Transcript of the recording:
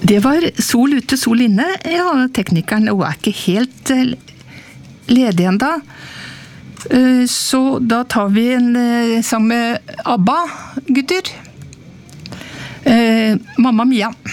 Det var sol ute, sol inne. Ja, teknikeren hun ikke helt ledig enda. Så da tar vi en sammen med ABBA, gutter. Mamma Mia.